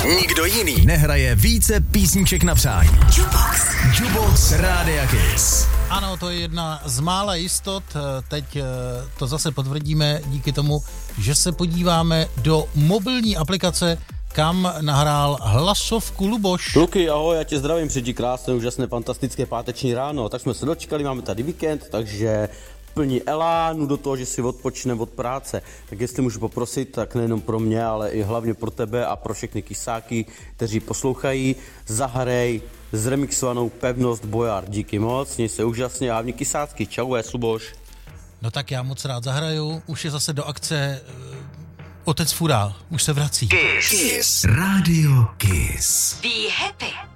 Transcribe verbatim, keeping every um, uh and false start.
Nikdo jiný nehraje více písniček na přání. Jukebox. Jukebox Rádia Kiss. Ano, to je jedna z mála jistot. Teď to zase potvrdíme díky tomu, že se podíváme do mobilní aplikace, kam nahrál hlasovku Luboš. Kluky, ahoj, já tě zdravím, přijdi krásné, úžasné, fantastické páteční ráno. Tak jsme se dočkali, máme tady víkend, takže plní elánu do toho, že si odpočneme od práce. Tak jestli můžu poprosit, tak nejenom pro mě, ale i hlavně pro tebe a pro všechny kysáky, kteří poslouchají, zahraj zremixovanou Pevnost Bojard. Díky moc, měj se úžasně a hlavně kysácky. Čau, je Luboš. No tak já moc rád zahraju, už je zase do akce Otec Furá, už se vrací. Kiss. Kiss. Radio Kiss. Be happy.